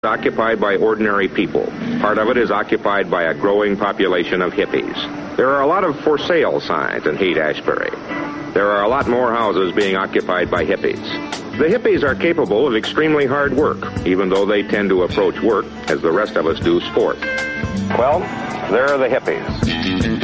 occupied by ordinary people. Part of it is occupied by a growing population of hippies. There are a lot of for sale signs in Haight-Ashbury. There are a lot more houses being occupied by hippies. The hippies are capable of extremely hard work, even though they tend to approach work as the rest of us do sport. Well, there are the hippies.